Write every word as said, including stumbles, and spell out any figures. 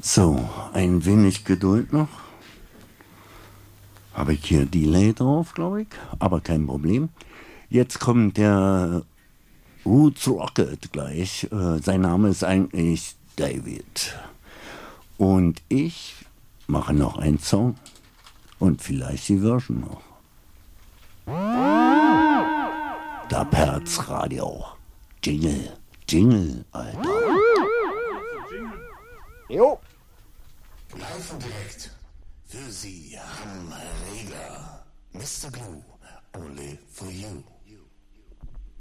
So, ein wenig Geduld noch. Habe ich hier Delay drauf, glaube ich, aber kein Problem. Jetzt kommt der Roots Rocket gleich. Äh, sein Name ist eigentlich David. Und ich mache noch einen Song und vielleicht die Version noch. Da Herz Radio. Jingle, Jingle, Alter. Jo. Live und direkt für Sie am Reger. Mister Glue, only for you.